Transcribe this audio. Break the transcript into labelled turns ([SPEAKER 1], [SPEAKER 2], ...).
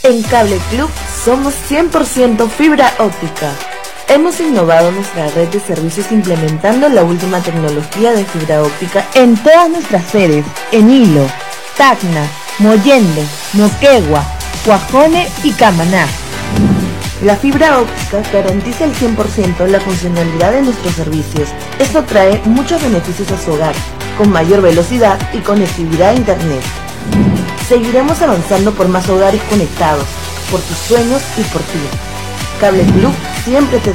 [SPEAKER 1] En Cable Club somos 100% fibra óptica. Hemos innovado nuestra red de servicios implementando la última tecnología de fibra óptica en todas nuestras sedes, en Hilo, Tacna, Mollendo, Moquegua, Cuajone y Camaná. La fibra óptica garantiza al 100% la funcionalidad de nuestros servicios. Esto trae muchos beneficios a su hogar, con mayor velocidad y conectividad a internet. Seguiremos avanzando por más hogares conectados, por tus sueños y por ti. Cable Club siempre te